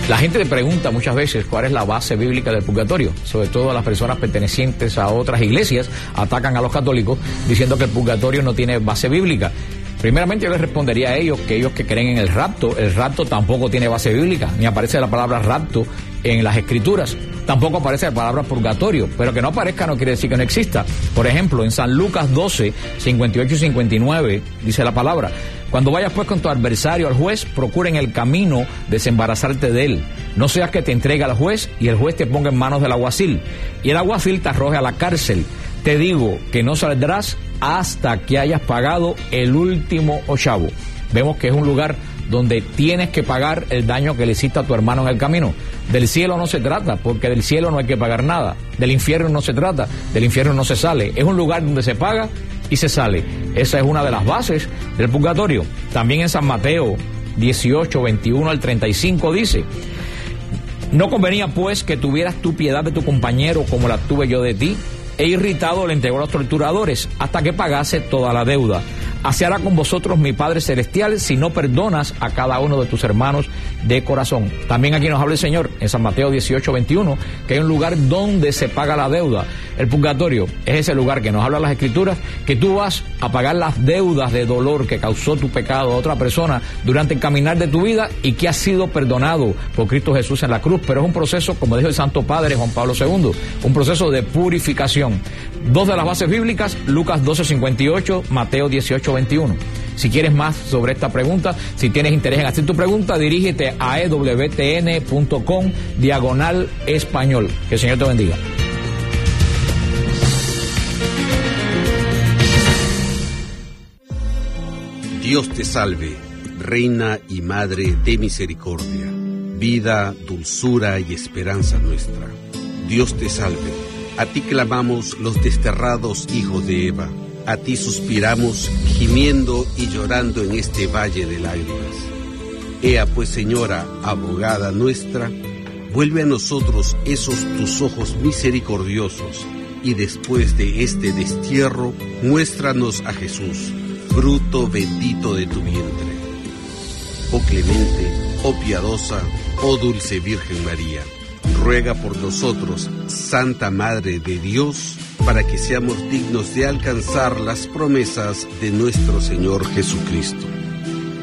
La gente te pregunta muchas veces cuál es la base bíblica del purgatorio. Sobre todo las personas pertenecientes a otras iglesias atacan a los católicos diciendo que el purgatorio no tiene base bíblica. Primeramente yo les respondería a ellos que creen en el rapto tampoco tiene base bíblica, ni aparece la palabra rapto en las escrituras, tampoco aparece la palabra purgatorio, pero que no aparezca no quiere decir que no exista. Por ejemplo, en San Lucas 12, 58 y 59 dice la palabra: cuando vayas pues con tu adversario al juez, procura en el camino desembarazarte de él. No seas que te entregue al juez y el juez te ponga en manos del alguacil y el alguacil te arroje a la cárcel. Te digo que no saldrás hasta que hayas pagado el último ochavo. Vemos que es un lugar donde tienes que pagar el daño que le hiciste a tu hermano en el camino. Del cielo no se trata, porque del cielo no hay que pagar nada. Del infierno no se trata, del infierno no se sale. Es un lugar donde se paga y se sale. Esa es una de las bases del purgatorio. También en San Mateo 18, 21 al 35 dice: no convenía pues que tuvieras tu piedad de tu compañero como la tuve yo de ti. He irritado, le entregó a los torturadores hasta que pagase toda la deuda. Así hará con vosotros mi Padre Celestial si no perdonas a cada uno de tus hermanos de corazón. También aquí nos habla el Señor en San Mateo 18, 21, que hay un lugar donde se paga la deuda. El purgatorio es ese lugar que nos habla las Escrituras, que tú vas a pagar las deudas de dolor que causó tu pecado a otra persona durante el caminar de tu vida y que ha sido perdonado por Cristo Jesús en la cruz. Pero es un proceso, como dijo el Santo Padre Juan Pablo II, un proceso de purificación. Dos de las bases bíblicas, Lucas 12, 58, Mateo 18, 21. Si quieres más sobre esta pregunta, si tienes interés en hacer tu pregunta, dirígete a ewtn.com/español. Que el Señor te bendiga. Dios te salve, Reina y Madre de misericordia, vida, dulzura y esperanza nuestra. Dios te salve, a ti clamamos los desterrados hijos de Eva. A ti suspiramos, gimiendo y llorando en este valle de lágrimas. Ea pues, Señora, abogada nuestra, vuelve a nosotros esos tus ojos misericordiosos, y después de este destierro, muéstranos a Jesús, fruto bendito de tu vientre. Oh clemente, oh piadosa, oh dulce Virgen María, ruega por nosotros, Santa Madre de Dios, para que seamos dignos de alcanzar las promesas de nuestro Señor Jesucristo.